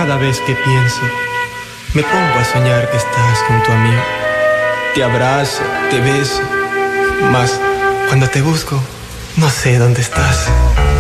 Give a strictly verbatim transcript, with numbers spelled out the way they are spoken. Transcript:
Cada vez que pienso, me pongo a soñar que estás junto a mí. Te abrazo, te beso, mas cuando te busco, no sé dónde estás.